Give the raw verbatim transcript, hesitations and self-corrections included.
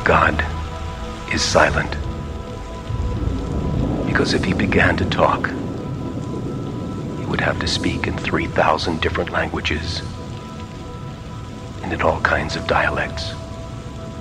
God is silent. Because if he began to talk, he would have to speak in three thousand different languages and in all kinds of dialects.